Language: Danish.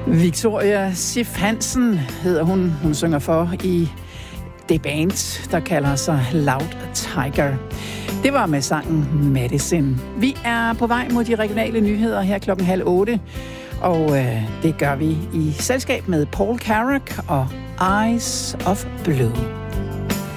Victoria Sif Hansen hedder hun. Hun synger for i det band, der kalder sig Loud Tiger. Det var med sangen Medicine. Vi er på vej mod de regionale nyheder her 7:30, og det gør vi i selskab med Paul Carrack og Eyes of Blue.